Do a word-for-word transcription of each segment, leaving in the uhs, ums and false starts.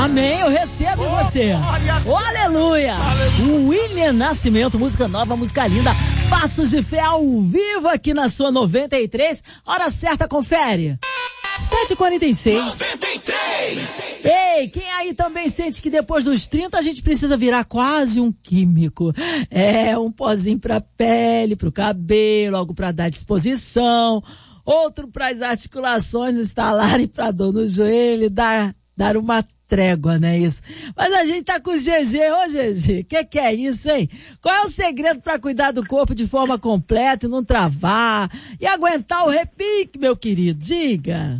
Amém, eu recebo oh, você. Oh, aleluia. aleluia. O William Nascimento, música nova, música linda. Passos de Fé ao vivo aqui na sua noventa e três. Hora certa, confere. sete e quarenta e seis. noventa e três. Ei, quem aí também sente que depois dos trinta a gente precisa virar quase um químico? É, um pozinho pra pele, pro cabelo, algo pra dar disposição, outro para as articulações instalarem, pra dor no joelho, dar, dar uma trégua, não é isso? Mas a gente tá com o G G, ô G G, que que é isso, hein? Qual é o segredo para cuidar do corpo de forma completa e não travar e aguentar o repique, meu querido? Diga.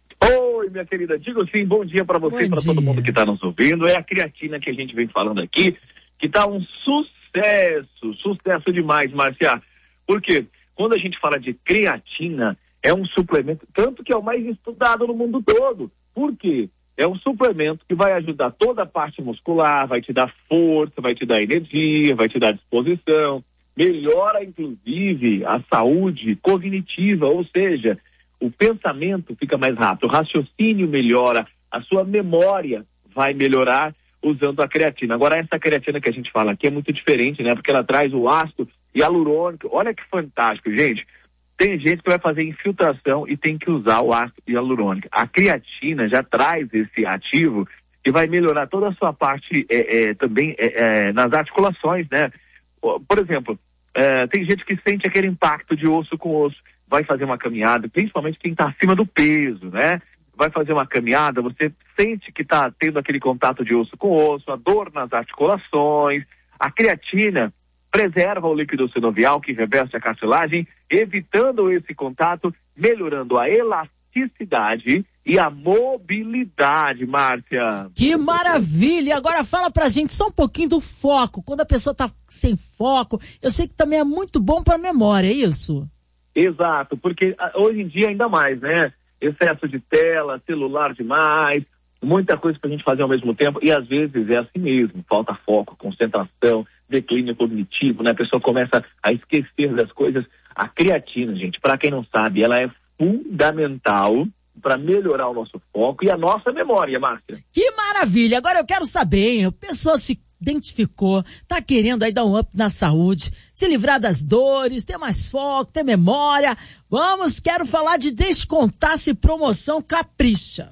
Oi, minha querida, digo sim, bom dia para você e para todo mundo que está nos ouvindo. É a creatina que a gente vem falando aqui, que tá um sucesso, sucesso demais, Márcia. Por quê? Quando a gente fala de creatina, é um suplemento, tanto que é o mais estudado no mundo todo. Por quê? É um suplemento que vai ajudar toda a parte muscular, vai te dar força, vai te dar energia, vai te dar disposição, melhora inclusive a saúde cognitiva, ou seja, o pensamento fica mais rápido, o raciocínio melhora, a sua memória vai melhorar usando a creatina. Agora, essa creatina que a gente fala aqui é muito diferente, né? Porque ela traz o ácido hialurônico. Olha que fantástico, gente. Tem gente que vai fazer infiltração e tem que usar o ácido hialurônico. A creatina já traz esse ativo que vai melhorar toda a sua parte é, é, também é, é, nas articulações, né? Por exemplo, é, tem gente que sente aquele impacto de osso com osso. Vai fazer uma caminhada, principalmente quem está acima do peso, né? Vai fazer uma caminhada, você sente que está tendo aquele contato de osso com osso, a dor nas articulações. A creatina preserva o líquido sinovial que reveste a cartilagem, evitando esse contato, melhorando a elasticidade e a mobilidade, Márcia. Que maravilha! Agora fala pra gente só um pouquinho do foco. Quando a pessoa tá sem foco, eu sei que também é muito bom pra memória, é isso? Exato, porque hoje em dia ainda mais, né? Excesso de tela, celular demais, muita coisa pra gente fazer ao mesmo tempo, e às vezes é assim mesmo, falta foco, concentração, declínio cognitivo, né? A pessoa começa a esquecer das coisas. A creatina, gente, para quem não sabe, ela é fundamental para melhorar o nosso foco e a nossa memória, Márcia. Que maravilha! Agora eu quero saber, hein? A pessoa se identificou, tá querendo aí dar um up na saúde, se livrar das dores, ter mais foco, ter memória. Vamos, quero falar de Descontasse Promoção Capricha.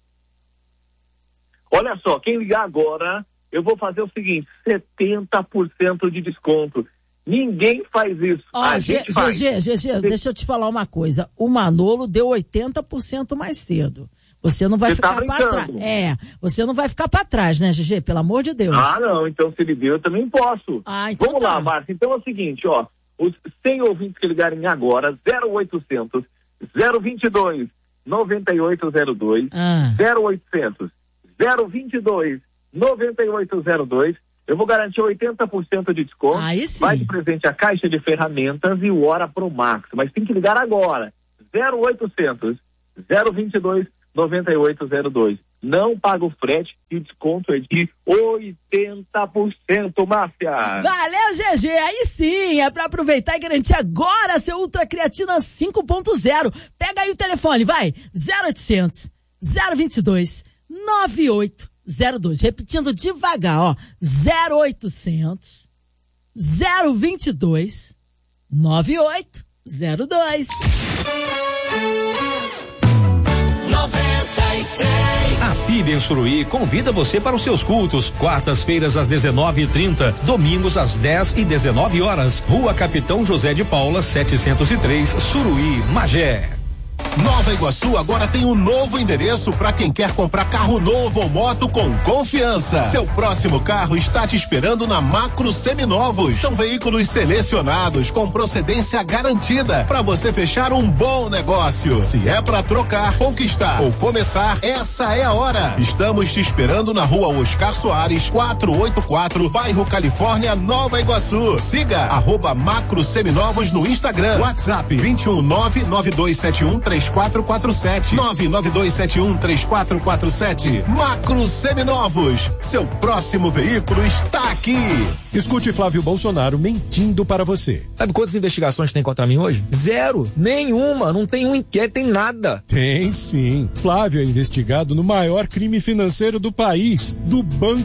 Olha só, quem ligar agora, eu vou fazer o seguinte, setenta por cento de desconto. Ninguém faz isso. Ó, oh, G G, G G, deixa eu te falar uma coisa. O Manolo deu oitenta por cento mais cedo. Você não vai você ficar tá para trás. É, você não vai ficar para trás, né, G G? Pelo amor de Deus. Ah, não. Então, se ele deu, eu também posso. Ah, então Vamos tá. lá, Márcia. Então é o seguinte, ó. Os cem ouvintes que ligarem agora, zero oitocentos, zero vinte e dois, noventa e oito zero dois, ah. zero oitocentos, zero vinte e dois, noventa e oito zero dois, eu vou garantir oitenta por cento de desconto. Aí sim. Vai de presente a caixa de ferramentas e o Hora Pro Max. Mas tem que ligar agora. zero oitocentos, zero vinte e dois, noventa e oito zero dois. Não paga o frete e o desconto é de oitenta por cento, Márcia. Valeu, G G. Aí sim, é pra aproveitar e garantir agora seu Ultra Creatina cinco ponto zero. Pega aí o telefone, vai. zero oitocentos, zero vinte e dois, noventa e oito zero dois. Repetindo devagar, ó. zero oitocentos, zero vinte e dois, noventa e oito zero dois. A P I B em Suruí convida você para os seus cultos. Quartas-feiras às dezenove e trinta, domingos às dez e dezenove horas. Rua Capitão José de Paula, setecentos e três, Suruí, Magé. Nova Iguaçu agora tem um novo endereço para quem quer comprar carro novo ou moto com confiança. Seu próximo carro está te esperando na Macro Seminovos. São veículos selecionados com procedência garantida para você fechar um bom negócio. Se é para trocar, conquistar ou começar, essa é a hora. Estamos te esperando na Rua Oscar Soares, quatrocentos e oitenta e quatro, bairro Califórnia, Nova Iguaçu. Siga arroba Macro Seminovos no Instagram. WhatsApp vinte e um, nove nove dois sete um, três três quatro quatro sete. nove nove dois sete um três quatro quatro sete. Macro Seminovos. Seu próximo veículo está aqui. Escute Flávio Bolsonaro mentindo para você. Sabe quantas investigações tem contra mim hoje? Zero. Nenhuma. Não tem um inquérito, tem nada. Tem sim. Flávio é investigado no maior crime financeiro do país, do Banco